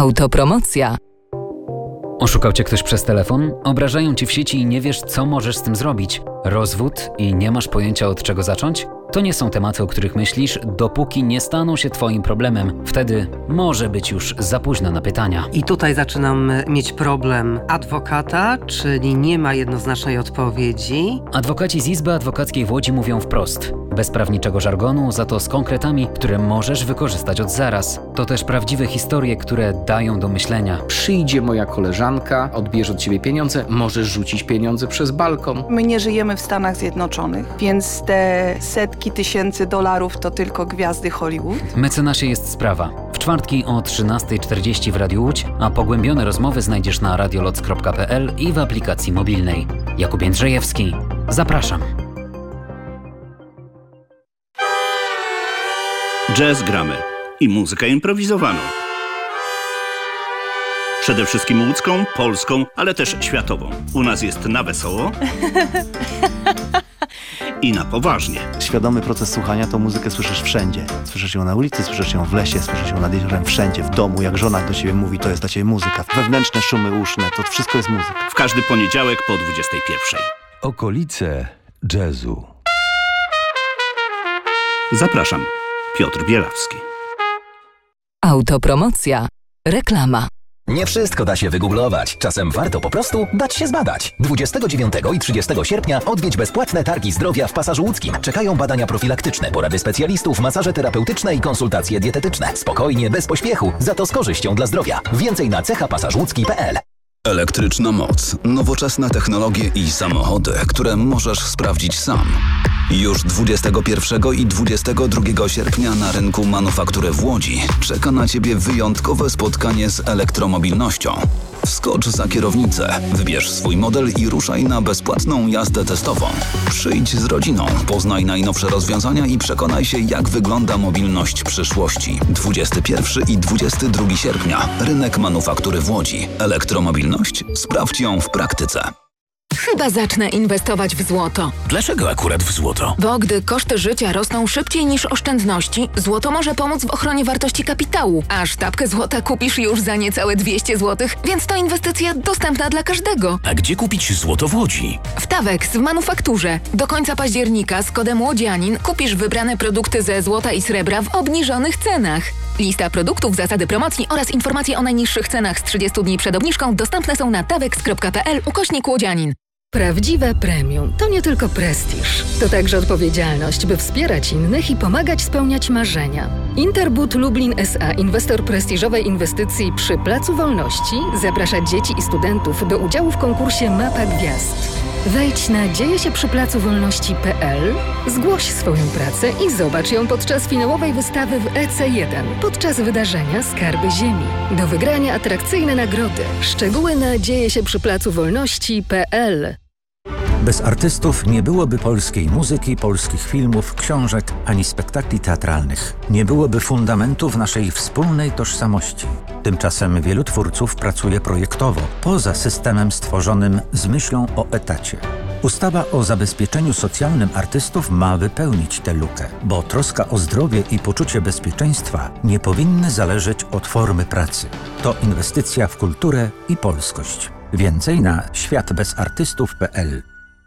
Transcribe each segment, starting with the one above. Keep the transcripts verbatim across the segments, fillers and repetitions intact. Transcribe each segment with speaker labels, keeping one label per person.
Speaker 1: Autopromocja.
Speaker 2: Oszukał cię ktoś przez telefon? Obrażają cię w sieci i nie wiesz, co możesz z tym zrobić? Rozwód i nie masz pojęcia, od czego zacząć? To nie są tematy, o których myślisz, dopóki nie staną się twoim problemem. Wtedy może być już za późno na pytania.
Speaker 3: I tutaj zaczynam mieć problem adwokata, czyli nie ma jednoznacznej odpowiedzi.
Speaker 2: Adwokaci z Izby Adwokackiej w Łodzi mówią wprost. Bez prawniczego żargonu, za to z konkretami, które możesz wykorzystać od zaraz. To też prawdziwe historie, które dają do myślenia.
Speaker 4: Przyjdzie moja koleżanka, odbierze od ciebie pieniądze, możesz rzucić pieniądze przez balkon.
Speaker 5: My nie żyjemy w Stanach Zjednoczonych, więc te setki tysięcy dolarów to tylko gwiazdy Hollywood.
Speaker 2: Mecenasie jest sprawa. W czwartki o trzynasta czterdzieści w Radiu Łódź, a pogłębione rozmowy znajdziesz na radioloc kropka p l i w aplikacji mobilnej. Jakub Jędrzejewski. Zapraszam.
Speaker 6: Jazz gramy i muzykę improwizowaną. Przede wszystkim łódzką, polską, ale też światową. U nas jest na wesoło i na poważnie.
Speaker 7: Świadomy proces słuchania, to muzykę słyszysz wszędzie. Słyszysz ją na ulicy, słyszysz ją w lesie, słyszysz ją nad jeziorem, wszędzie, w domu. Jak żona do ciebie mówi, to jest dla ciebie muzyka. Wewnętrzne szumy uszne, to wszystko jest muzyka.
Speaker 6: W każdy poniedziałek po dwudziestej pierwszej.
Speaker 8: Okolice jazzu.
Speaker 6: Zapraszam. Piotr Bielawski.
Speaker 1: Autopromocja. Reklama.
Speaker 9: Nie wszystko da się wygooglować. Czasem warto po prostu dać się zbadać. dwudziestego dziewiątego i trzydziestego sierpnia odwiedź bezpłatne targi zdrowia w Pasażu Łódzkim. Czekają badania profilaktyczne, porady specjalistów, masaże terapeutyczne i konsultacje dietetyczne. Spokojnie, bez pośpiechu, za to z korzyścią dla zdrowia. Więcej na cecha pasaż łódzki kropka p l.
Speaker 10: Elektryczna moc, nowoczesne technologie i samochody, które możesz sprawdzić sam. Już dwudziestego pierwszego i dwudziestego drugiego sierpnia na rynku manufaktury w Łodzi czeka na Ciebie wyjątkowe spotkanie z elektromobilnością. Wskocz za kierownicę, wybierz swój model i ruszaj na bezpłatną jazdę testową. Przyjdź z rodziną, poznaj najnowsze rozwiązania i przekonaj się, jak wygląda mobilność przyszłości. dwudziestego pierwszego i dwudziestego drugiego sierpnia. Rynek manufaktury w Łodzi. Elektromobilność? Sprawdź ją w praktyce.
Speaker 11: Chyba zacznę inwestować w złoto.
Speaker 12: Dlaczego akurat w złoto?
Speaker 11: Bo gdy koszty życia rosną szybciej niż oszczędności, złoto może pomóc w ochronie wartości kapitału. A sztabkę złota kupisz już za niecałe dwieście złotych, więc to inwestycja dostępna dla każdego.
Speaker 12: A gdzie kupić złoto w Łodzi?
Speaker 11: W Tawex w manufakturze. Do końca października z kodem Łodzianin kupisz wybrane produkty ze złota i srebra w obniżonych cenach. Lista produktów, zasady promocji oraz informacje o najniższych cenach z trzydziestu dni przed obniżką dostępne są na tawex kropka p l ukośnik Łodzianin.
Speaker 13: Prawdziwe premium to nie tylko prestiż, to także odpowiedzialność, by wspierać innych i pomagać spełniać marzenia. Interbud Lublin S A, inwestor prestiżowej inwestycji przy Placu Wolności, zaprasza dzieci i studentów do udziału w konkursie Mapa Gwiazd. Wejdź na dzieje się przy placu wolności kropka p l, zgłoś swoją pracę i zobacz ją podczas finałowej wystawy w E C jeden, podczas wydarzenia Skarby Ziemi. Do wygrania atrakcyjne nagrody. Szczegóły na dzieje się przy placu wolności kropka p l.
Speaker 14: Bez artystów nie byłoby polskiej muzyki, polskich filmów, książek ani spektakli teatralnych. Nie byłoby fundamentów naszej wspólnej tożsamości. Tymczasem wielu twórców pracuje projektowo, poza systemem stworzonym z myślą o etacie. Ustawa o zabezpieczeniu socjalnym artystów ma wypełnić tę lukę, bo troska o zdrowie i poczucie bezpieczeństwa nie powinny zależeć od formy pracy. To inwestycja w kulturę i polskość. Więcej na świat bez artystów kropka p l.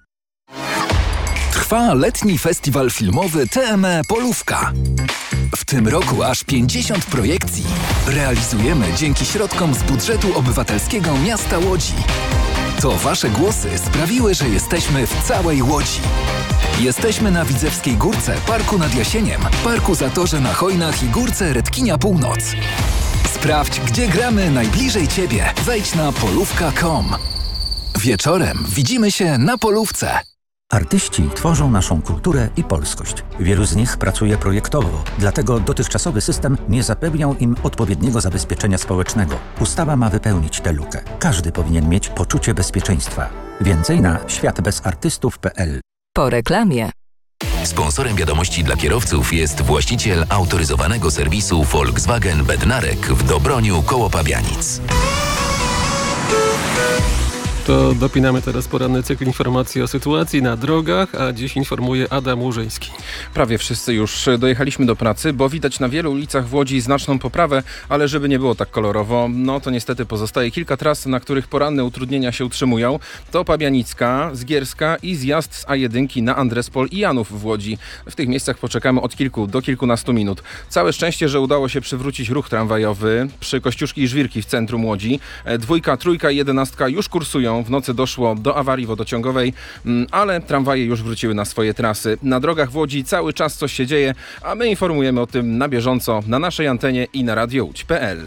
Speaker 15: Trwa letni festiwal filmowy T M E Polówka. W tym roku aż pięćdziesiąt projekcji realizujemy dzięki środkom z budżetu obywatelskiego miasta Łodzi. To Wasze głosy sprawiły, że jesteśmy w całej Łodzi. Jesteśmy na Widzewskiej Górce, Parku nad Jasieniem, Parku Zatorze na Chojnach i Górce Redkinia Północ. Sprawdź, gdzie gramy najbliżej Ciebie. Wejdź na polówka kropka com. Wieczorem widzimy się na Polówce.
Speaker 14: Artyści tworzą naszą kulturę i polskość. Wielu z nich pracuje projektowo, dlatego dotychczasowy system nie zapewniał im odpowiedniego zabezpieczenia społecznego. Ustawa ma wypełnić tę lukę. Każdy powinien mieć poczucie bezpieczeństwa. Więcej na świat bez artystów kropka p l.
Speaker 1: Po reklamie.
Speaker 12: Sponsorem wiadomości dla kierowców jest właściciel autoryzowanego serwisu Volkswagen Bednarek w Dobroniu koło Pabianic.
Speaker 16: To dopinamy teraz poranny cykl informacji o sytuacji na drogach, a dziś informuje Adam Łużyński.
Speaker 17: Prawie wszyscy już dojechaliśmy do pracy, bo widać na wielu ulicach w Łodzi znaczną poprawę, ale żeby nie było tak kolorowo, no to niestety pozostaje kilka tras, na których poranne utrudnienia się utrzymują. To Pabianicka, Zgierska i zjazd z A jeden na Andrespol i Janów w Łodzi. W tych miejscach poczekamy od kilku do kilkunastu minut. Całe szczęście, że udało się przywrócić ruch tramwajowy przy Kościuszki i Żwirki w centrum Łodzi. Dwójka, trójka i jedenastka już kursują. W nocy doszło do awarii wodociągowej, ale tramwaje już wróciły na swoje trasy. Na drogach w Łodzi cały czas coś się dzieje, a my informujemy o tym na bieżąco na naszej antenie i na radio łódź kropka pe el.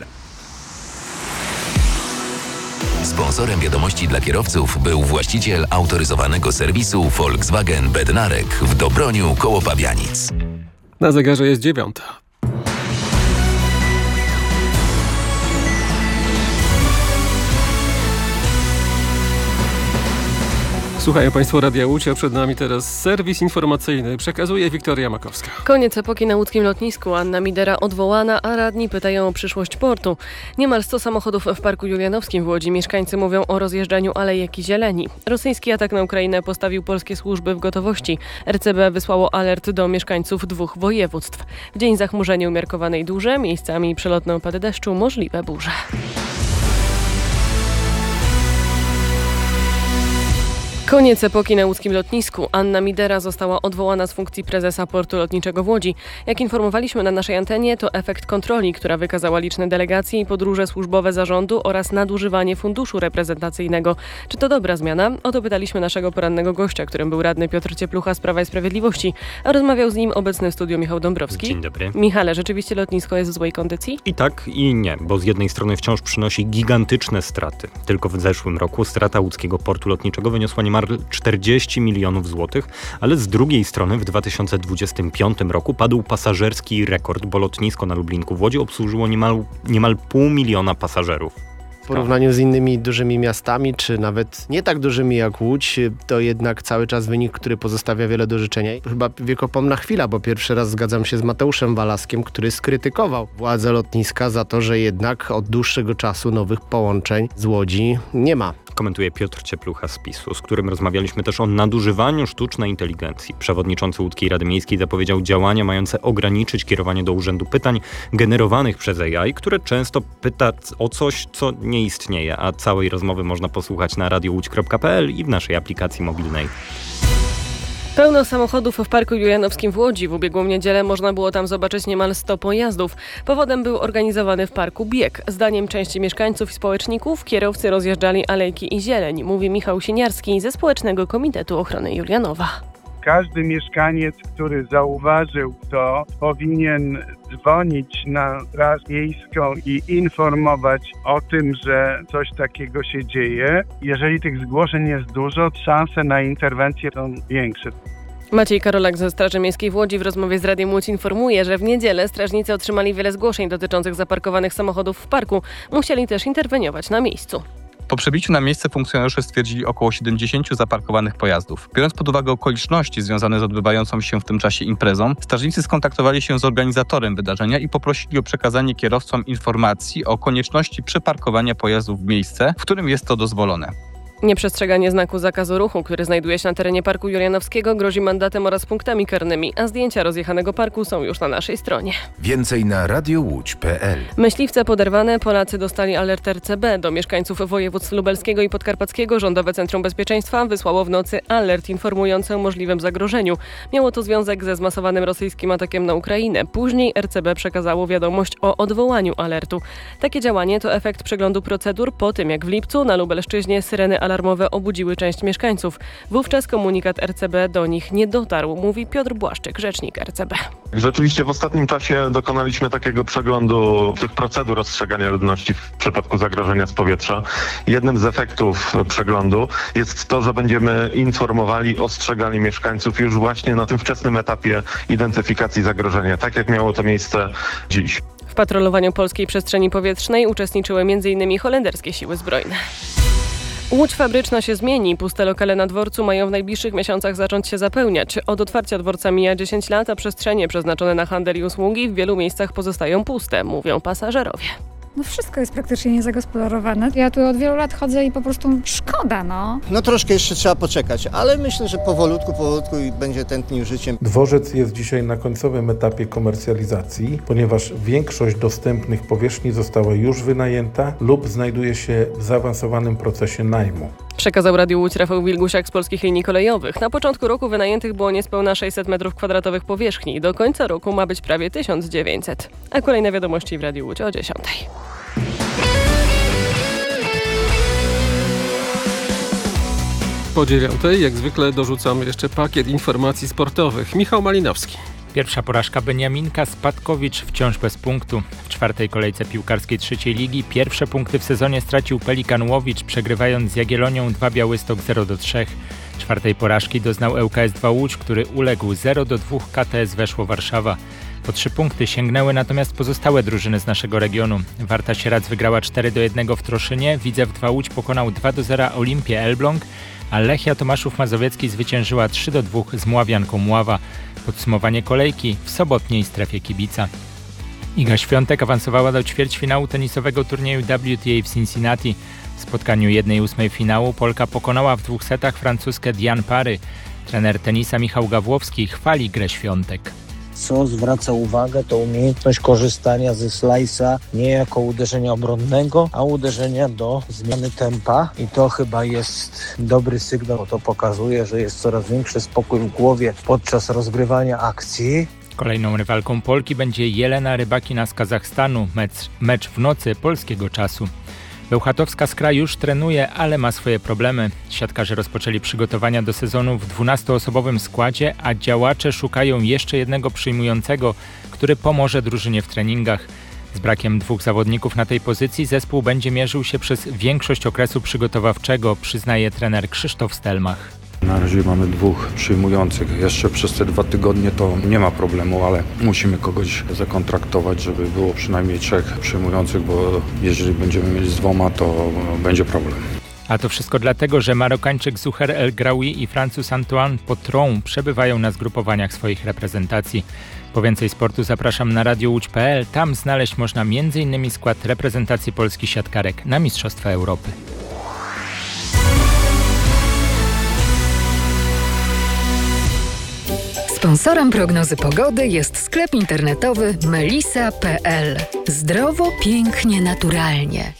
Speaker 12: Sponsorem wiadomości dla kierowców był właściciel autoryzowanego serwisu Volkswagen Bednarek w Dobroniu koło Pabianic.
Speaker 16: Na zegarze jest dziewiąta. Słuchają Państwo Radia Łódź, a przed nami teraz serwis informacyjny. Przekazuje Wiktoria Makowska.
Speaker 18: Koniec epoki na łódzkim lotnisku. Anna Midera odwołana, a radni pytają o przyszłość portu. Niemal sto samochodów w Parku Julianowskim w Łodzi. Mieszkańcy mówią o rozjeżdżaniu alejek i zieleni. Rosyjski atak na Ukrainę postawił polskie służby w gotowości. er ce be wysłało alert do mieszkańców dwóch województw. W dzień zachmurzenia umiarkowanej duże, miejscami przelotne opady deszczu, możliwe burze. Koniec epoki na łódzkim lotnisku. Anna Midera została odwołana z funkcji prezesa portu lotniczego w Łodzi. Jak informowaliśmy na naszej antenie, to efekt kontroli, która wykazała liczne delegacje i podróże służbowe zarządu oraz nadużywanie funduszu reprezentacyjnego. Czy to dobra zmiana? O to pytaliśmy naszego porannego gościa, którym był radny Piotr Cieplucha z Prawa i Sprawiedliwości, a rozmawiał z nim obecny w studiu Michał Dąbrowski.
Speaker 19: Dzień dobry.
Speaker 18: Michale, rzeczywiście lotnisko jest w złej kondycji?
Speaker 19: I tak, i nie, bo z jednej strony wciąż przynosi gigantyczne straty. Tylko w zeszłym roku strata łódzkiego portu lotniczego wyniosła niemal czterdzieści milionów złotych, ale z drugiej strony w dwa tysiące dwudziestym piątym roku padł pasażerski rekord, bo lotnisko na Lublinku w Łodzi obsłużyło niemal, niemal pół miliona pasażerów.
Speaker 20: W porównaniu z innymi dużymi miastami, czy nawet nie tak dużymi jak Łódź, to jednak cały czas wynik, który pozostawia wiele do życzenia. Chyba wiekopomna chwila, bo pierwszy raz zgadzam się z Mateuszem Walaskiem, który skrytykował władze lotniska za to, że jednak od dłuższego czasu nowych połączeń z Łodzi nie ma.
Speaker 19: Komentuje Piotr Cieplucha z PiSu, z którym rozmawialiśmy też o nadużywaniu sztucznej inteligencji. Przewodniczący Łódzkiej Rady Miejskiej zapowiedział działania mające ograniczyć kierowanie do urzędu pytań generowanych przez A I, które często pyta o coś, co nie istnieje, a całej rozmowy można posłuchać na radio łódź kropka pe el i w naszej aplikacji mobilnej.
Speaker 18: Pełno samochodów w Parku Julianowskim w Łodzi. W ubiegłą niedzielę można było tam zobaczyć niemal sto pojazdów. Powodem był organizowany w parku bieg. Zdaniem części mieszkańców i społeczników kierowcy rozjeżdżali alejki i zieleń, mówi Michał Sieniarski ze Społecznego Komitetu Ochrony Julianowa.
Speaker 21: Każdy mieszkaniec, który zauważył to, powinien dzwonić na Straż Miejską i informować o tym, że coś takiego się dzieje. Jeżeli tych zgłoszeń jest dużo, szanse na interwencję są większe.
Speaker 18: Maciej Karolak ze Straży Miejskiej w Łodzi w rozmowie z Radiem Łódź informuje, że w niedzielę strażnicy otrzymali wiele zgłoszeń dotyczących zaparkowanych samochodów w parku. Musieli też interweniować na miejscu.
Speaker 22: Po przybiciu na miejsce funkcjonariusze stwierdzili około siedemdziesiąt zaparkowanych pojazdów. Biorąc pod uwagę okoliczności związane z odbywającą się w tym czasie imprezą, strażnicy skontaktowali się z organizatorem wydarzenia i poprosili o przekazanie kierowcom informacji o konieczności przeparkowania pojazdów w miejsce, w którym jest to dozwolone.
Speaker 18: Nieprzestrzeganie znaku zakazu ruchu, który znajduje się na terenie Parku Julianowskiego, grozi mandatem oraz punktami karnymi, a zdjęcia rozjechanego parku są już na naszej stronie.
Speaker 8: Więcej na radio łódź kropka pe el.
Speaker 18: Myśliwce poderwane, Polacy dostali alert er ce be. Do mieszkańców województw lubelskiego i podkarpackiego Rządowe Centrum Bezpieczeństwa wysłało w nocy alert informujący o możliwym zagrożeniu. Miało to związek ze zmasowanym rosyjskim atakiem na Ukrainę. Później er ce be przekazało wiadomość o odwołaniu alertu. Takie działanie to efekt przeglądu procedur po tym, jak w lipcu na Lubelszczyźnie syreny alarmowe obudziły część mieszkańców. Wówczas komunikat er ce be do nich nie dotarł, mówi Piotr Błaszczyk, rzecznik er ce be.
Speaker 23: Rzeczywiście w ostatnim czasie dokonaliśmy takiego przeglądu tych procedur ostrzegania ludności w przypadku zagrożenia z powietrza. Jednym z efektów przeglądu jest to, że będziemy informowali, ostrzegali mieszkańców już właśnie na tym wczesnym etapie identyfikacji zagrożenia, tak jak miało to miejsce dziś.
Speaker 18: W patrolowaniu polskiej przestrzeni powietrznej uczestniczyły między innymi holenderskie siły zbrojne. Łódź fabryczna się zmieni. Puste lokale na dworcu mają w najbliższych miesiącach zacząć się zapełniać. Od otwarcia dworca mija dziesięć lat, a przestrzenie przeznaczone na handel i usługi w wielu miejscach pozostają puste, mówią pasażerowie.
Speaker 3: No wszystko jest praktycznie niezagospodarowane. Ja tu od wielu lat chodzę i po prostu szkoda, no.
Speaker 4: No troszkę jeszcze trzeba poczekać, ale myślę, że powolutku, powolutku i będzie tętnił życiem.
Speaker 5: Dworzec jest dzisiaj na końcowym etapie komercjalizacji, ponieważ większość dostępnych powierzchni została już wynajęta lub znajduje się w zaawansowanym procesie najmu.
Speaker 18: Przekazał Radiu Łódź Rafał Wilgusiak z Polskich Linii Kolejowych. Na początku roku wynajętych było niespełna sześćset metrów kwadratowych powierzchni. Do końca roku ma być prawie tysiąc dziewięćset. A kolejne wiadomości w Radiu Łódź o dziesiątej.
Speaker 16: Po dziewiątej, jak zwykle, dorzucamy jeszcze pakiet informacji sportowych. Michał Malinowski.
Speaker 24: Pierwsza porażka Beniaminka Spadkowicz wciąż bez punktu. W czwartej kolejce piłkarskiej trzeciej ligi pierwsze punkty w sezonie stracił Pelikan Łowicz, przegrywając z Jagiellonią dwa Białystok zero do trzech. Czwartej porażki doznał L K S dwa Łódź, który uległ zero do dwóch K T S Weszło Warszawa. Po trzy punkty sięgnęły natomiast pozostałe drużyny z naszego regionu. Warta Sierac wygrała cztery do jednego w Troszynie, Widzew dwa Łódź pokonał dwa do zera Olimpię Elbląg, a Lechia Tomaszów Mazowiecki zwyciężyła trzy do dwóch z Mławianką Mława. Podsumowanie kolejki w sobotniej strefie kibica. Iga Świątek awansowała do ćwierćfinału tenisowego turnieju W T A w Cincinnati. W spotkaniu jednej ósmej finału Polka pokonała w dwóch setach francuskę Diane Parry. Trener tenisa Michał Gawłowski chwali grę Świątek.
Speaker 25: Co zwraca uwagę, to umiejętność korzystania ze slajsa nie jako uderzenia obronnego, a uderzenia do zmiany tempa i to chyba jest dobry sygnał, bo to pokazuje, że jest coraz większy spokój w głowie podczas rozgrywania akcji.
Speaker 24: Kolejną rywalką Polki będzie Jelena Rybakina z Kazachstanu, mecz, mecz w nocy polskiego czasu. Bełchatowska Skra już trenuje, ale ma swoje problemy. Siatkarze rozpoczęli przygotowania do sezonu w dwunastoosobowym składzie, a działacze szukają jeszcze jednego przyjmującego, który pomoże drużynie w treningach. Z brakiem dwóch zawodników na tej pozycji zespół będzie mierzył się przez większość okresu przygotowawczego, przyznaje trener Krzysztof Stelmach.
Speaker 26: Na razie mamy dwóch przyjmujących. Jeszcze przez te dwa tygodnie to nie ma problemu, ale musimy kogoś zakontraktować, żeby było przynajmniej trzech przyjmujących, bo jeżeli będziemy mieć z dwoma, to będzie problem.
Speaker 24: A to wszystko dlatego, że Marokańczyk Zuher El Graoui i Francuz Antoine Potron przebywają na zgrupowaniach swoich reprezentacji. Po więcej sportu zapraszam na radio łódź kropka p l. Tam znaleźć można między innymi skład reprezentacji polskich siatkarek na Mistrzostwa Europy.
Speaker 13: Sponsorem prognozy pogody jest sklep internetowy melisa kropka p l. Zdrowo, pięknie, naturalnie.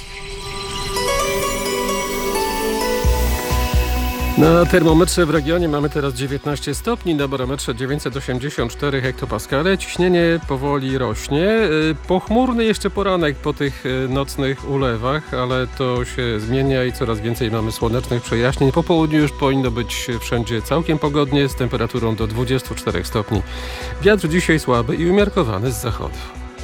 Speaker 16: Na termometrze w regionie mamy teraz dziewiętnaście stopni, na barometrze dziewięćset osiemdziesiąt cztery hektopaskale. Ciśnienie powoli rośnie. Pochmurny jeszcze poranek po tych nocnych ulewach, ale to się zmienia i coraz więcej mamy słonecznych przejaśnień. Po południu już powinno być wszędzie całkiem pogodnie z temperaturą do dwudziestu czterech stopni. Wiatr dzisiaj słaby i umiarkowany z zachodu.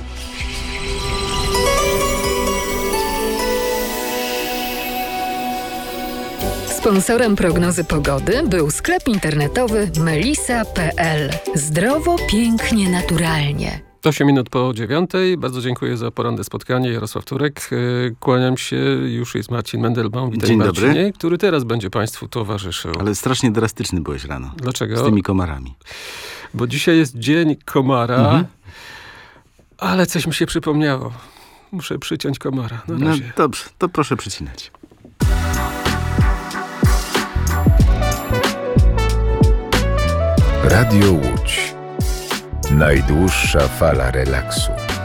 Speaker 13: Sponsorem prognozy pogody był sklep internetowy melisa kropka p l. Zdrowo, pięknie, naturalnie.
Speaker 16: osiem minut po dziewiątej. Bardzo dziękuję za poranne spotkanie. Jarosław Turek. Kłaniam się. Już jest Marcin Mendelbaum. Witaj,
Speaker 27: Dzień
Speaker 16: Marcinie,
Speaker 27: dobry.
Speaker 16: który teraz będzie Państwu towarzyszył.
Speaker 27: Ale strasznie drastyczny byłeś rano.
Speaker 16: Dlaczego?
Speaker 27: Z tymi komarami.
Speaker 16: Bo dzisiaj jest Dzień Komara, mhm. ale coś mi się przypomniało. Muszę przyciąć komara. Na
Speaker 27: No
Speaker 16: razie.
Speaker 27: dobrze, to proszę przycinać.
Speaker 8: Radio Łódź. Najdłuższa fala relaksu.